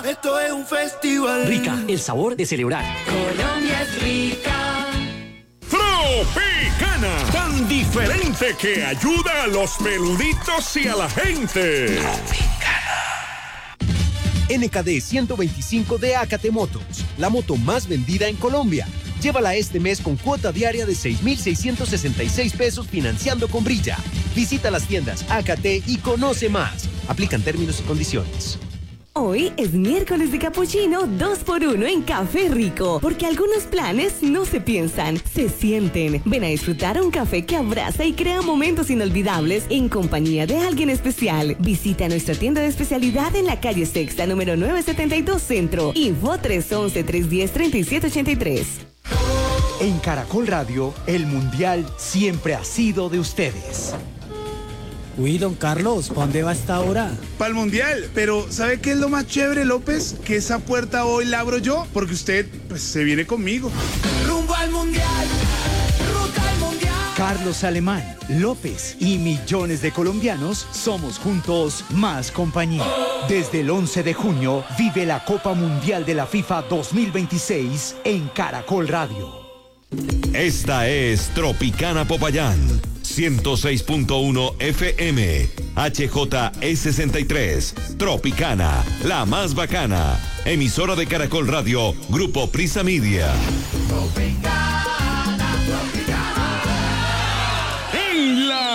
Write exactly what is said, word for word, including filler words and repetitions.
Esto es un festival. Rica, el sabor de celebrar. Colombia es rica. Tropicana, tan diferente que ayuda a los peluditos y a la gente. Tropicana. N K D ciento veinticinco de Acate Motors, la moto más vendida en Colombia. Llévala este mes con cuota diaria de seis mil seiscientos sesenta y seis pesos financiando con Brilla. Visita las tiendas Acate y conoce más. Aplican términos y condiciones. Hoy es miércoles de capuchino dos por uno en Café Rico, porque algunos planes no se piensan, se sienten. Ven a disfrutar un café que abraza y crea momentos inolvidables en compañía de alguien especial. Visita nuestra tienda de especialidad en la calle Sexta, número novecientos setenta y dos Centro. Info tres once, tres diez, treinta y siete ochenta y tres. En Caracol Radio, el Mundial siempre ha sido de ustedes. Uy, don Carlos, ¿para dónde va esta hora? Para el Mundial, pero ¿sabe qué es lo más chévere, López? Que esa puerta hoy la abro yo, porque usted, pues, se viene conmigo. Rumbo al Mundial, ruta al Mundial. Carlos Alemán, López y millones de colombianos somos juntos más compañía. Desde el once de junio, vive la Copa Mundial de la FIFA dos mil veintiséis en Caracol Radio. Esta es Tropicana Popayán, ciento seis punto uno F M, H J E sesenta y tres, Tropicana, la más bacana, emisora de Caracol Radio, Grupo Prisa Media.